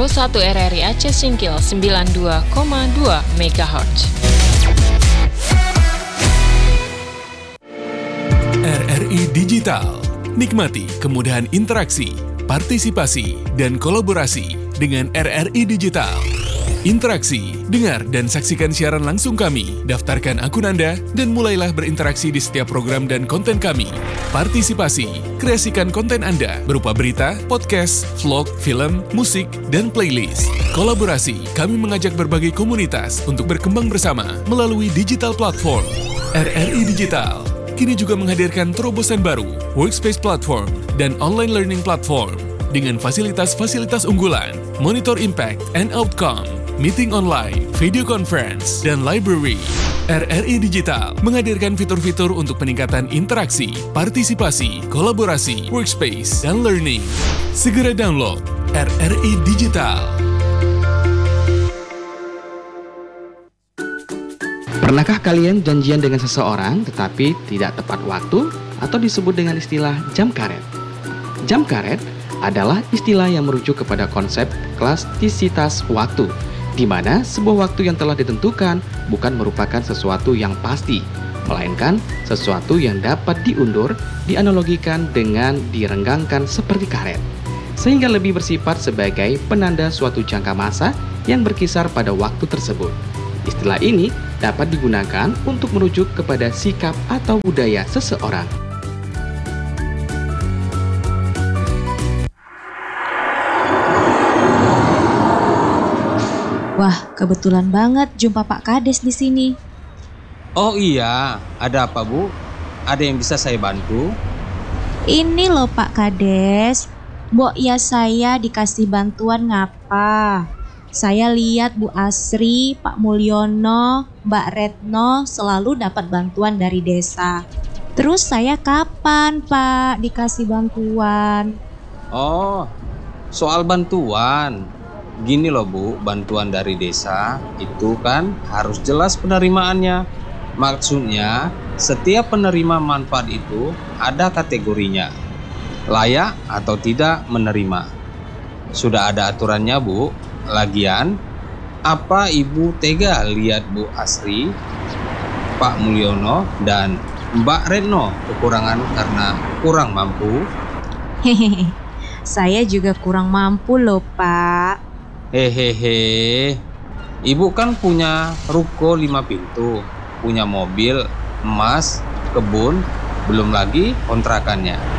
1 RRI Aceh Singkil 92,2 MHz. RRI Digital. Nikmati kemudahan interaksi, partisipasi, dan kolaborasi dengan RRI Digital. Interaksi, dengar dan saksikan siaran langsung kami, daftarkan akun Anda, dan mulailah berinteraksi di setiap program dan konten kami. Partisipasi, kreasikan konten Anda berupa berita, podcast, vlog, film, musik, dan playlist. Kolaborasi, kami mengajak berbagai komunitas untuk berkembang bersama melalui digital platform. RRI Digital kini juga menghadirkan terobosan baru, workspace platform, dan online learning platform dengan fasilitas-fasilitas unggulan, monitor impact and outcome, meeting online, video conference, dan library. RRI Digital menghadirkan fitur-fitur untuk peningkatan interaksi, partisipasi, kolaborasi, workspace, dan learning. Segera download RRI Digital. Pernahkah kalian janjian dengan seseorang tetapi tidak tepat waktu atau disebut dengan istilah jam karet? Jam karet adalah istilah yang merujuk kepada konsep elastisitas waktu, di mana sebuah waktu yang telah ditentukan bukan merupakan sesuatu yang pasti, melainkan sesuatu yang dapat diundur, dianalogikan dengan direnggangkan seperti karet, sehingga lebih bersifat sebagai penanda suatu jangka masa yang berkisar pada waktu tersebut. Istilah ini dapat digunakan untuk merujuk kepada sikap atau budaya seseorang. Wah, kebetulan banget jumpa Pak Kades di sini. Oh iya, ada apa Bu? Ada yang bisa saya bantu? Ini loh Pak Kades, Mbok ya saya dikasih bantuan ngapa? Saya lihat Bu Asri, Pak Mulyono, Mbak Retno selalu dapat bantuan dari desa. Terus saya kapan Pak dikasih bantuan? Oh, soal bantuan. Gini loh Bu, bantuan dari desa itu kan harus jelas penerimaannya. Maksudnya, setiap penerima manfaat itu ada kategorinya. Layak atau tidak menerima. Sudah ada aturannya Bu. Lagian, apa Ibu tega lihat Bu Asri, Pak Mulyono, dan Mbak Retno kekurangan karena kurang mampu? Hehehe, saya juga kurang mampu loh Pak. Hehehe, Ibu kan punya ruko 5 pintu, punya mobil, emas, kebun, belum lagi kontrakannya.